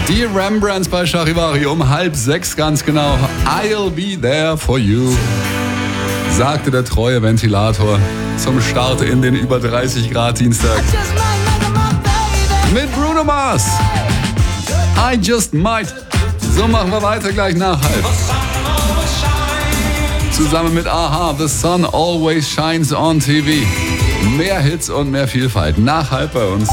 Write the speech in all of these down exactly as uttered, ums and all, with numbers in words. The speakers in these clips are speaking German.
Die Rembrandts bei Charivari um halb sechs ganz genau. I'll be there for you, sagte der treue Ventilator zum Start in den über dreißig Grad Dienstag. Mit Bruno Mars. I just might. So machen wir weiter gleich nach halb. Zusammen mit a-ha, The Sun Always Shines on T V. Mehr Hits und mehr Vielfalt. Nach halb bei uns.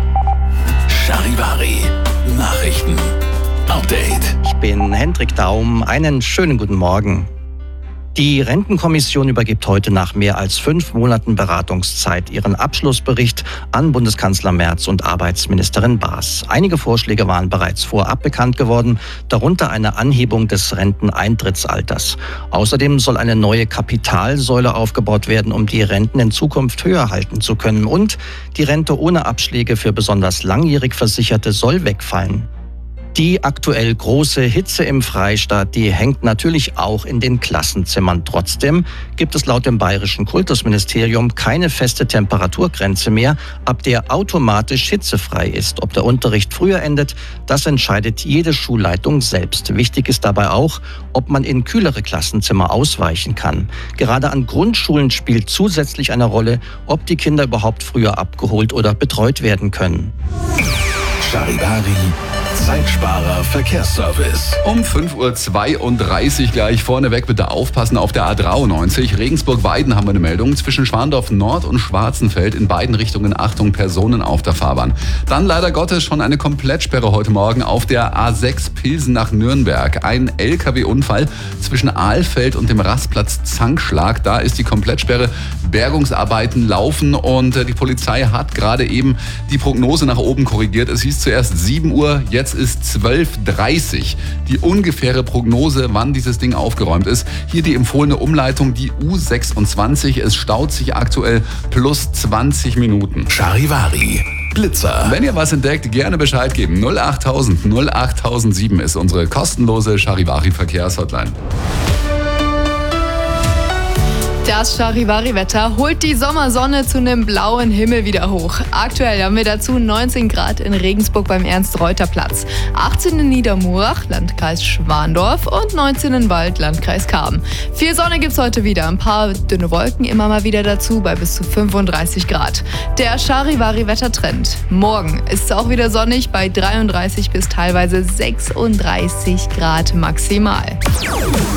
Charivari. Nachrichten. Update. Ich bin Hendrik Daum. Einen schönen guten Morgen. Die Rentenkommission übergibt heute nach mehr als fünf Monaten Beratungszeit ihren Abschlussbericht an Bundeskanzler Merz und Arbeitsministerin Baas. Einige Vorschläge waren bereits vorab bekannt geworden, darunter eine Anhebung des Renteneintrittsalters. Außerdem soll eine neue Kapitalsäule aufgebaut werden, um die Renten in Zukunft höher halten zu können. Und die Rente ohne Abschläge für besonders langjährig Versicherte soll wegfallen. Die aktuell große Hitze im Freistaat, die hängt natürlich auch in den Klassenzimmern. Trotzdem gibt es laut dem Bayerischen Kultusministerium keine feste Temperaturgrenze mehr, ab der automatisch hitzefrei ist. Ob der Unterricht früher endet, das entscheidet jede Schulleitung selbst. Wichtig ist dabei auch, ob man in kühlere Klassenzimmer ausweichen kann. Gerade an Grundschulen spielt zusätzlich eine Rolle, ob die Kinder überhaupt früher abgeholt oder betreut werden können. Charivari. Zeitsparer Verkehrsservice. Um fünf Uhr zweiunddreißig gleich vorneweg bitte aufpassen auf der A dreiundneunzig. Regensburg-Weiden haben wir eine Meldung. Zwischen Schwandorf Nord und Schwarzenfeld in beiden Richtungen Achtung, Personen auf der Fahrbahn. Dann leider Gottes schon eine Komplettsperre heute Morgen auf der A sechs Pilsen nach Nürnberg. Ein L K W-Unfall zwischen Ahlfeld und dem Rastplatz Zankschlag. Da ist die Komplettsperre. Bergungsarbeiten laufen und die Polizei hat gerade eben die Prognose nach oben korrigiert. Es hieß zuerst sieben Uhr, jetzt ist zwölf Uhr dreißig. Die ungefähre Prognose, wann dieses Ding aufgeräumt ist. Hier die empfohlene Umleitung, die U sechsundzwanzig. Es staut sich aktuell plus zwanzig Minuten. Charivari. Blitzer. Wenn ihr was entdeckt, gerne Bescheid geben. null achttausend null achttausendsieben ist unsere kostenlose Charivari-Verkehrshotline. Das Charivari-Wetter holt die Sommersonne zu einem blauen Himmel wieder hoch. Aktuell haben wir dazu neunzehn Grad in Regensburg beim Ernst-Reuter-Platz, achtzehn in Niedermurach, Landkreis Schwandorf und neunzehn in Wald, Landkreis Karben. Viel Sonne gibt's heute wieder, ein paar dünne Wolken immer mal wieder dazu bei bis zu fünfunddreißig Grad. Der Charivari-Wettertrend. Morgen ist es auch wieder sonnig bei dreiunddreißig bis teilweise sechsunddreißig Grad maximal.